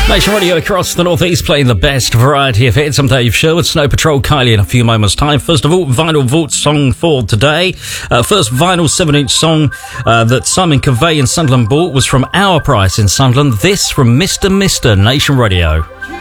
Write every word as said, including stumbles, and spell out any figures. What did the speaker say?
Nation Radio across the northeast playing the best variety of hits. I'm Dave Sherwood, Snow Patrol, Kylie in a few moments' time. First of all, Vinyl Vault song for today. Uh, first vinyl seven inch song uh, that Simon Covey in Sunderland bought was from Our Price in Sunderland. This from Mister Mister Nation Radio.